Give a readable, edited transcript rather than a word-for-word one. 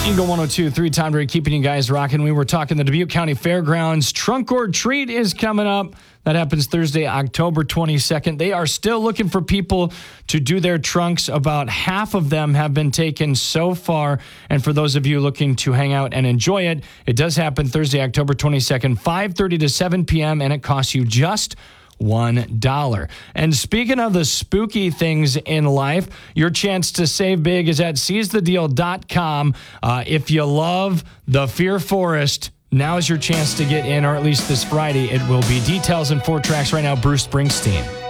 Eagle 102.3 Tom Dre keeping you guys rocking. We were talking the Dubuque County Fairgrounds Trunk or Treat is coming up. That happens Thursday, October 22nd. They are still looking for people to do their trunks. About half of them have been taken so far. And for those of you looking to hang out and enjoy it, it does happen Thursday, October 22nd, 5:30 to 7 p.m., and it costs you just $1. And speaking of the spooky things in life, your chance to save big is at seizethedeal.com. If you love the Fear Forest, now is your chance to get in, or at least this Friday it will be. Details and 4 tracks right now, Bruce Springsteen.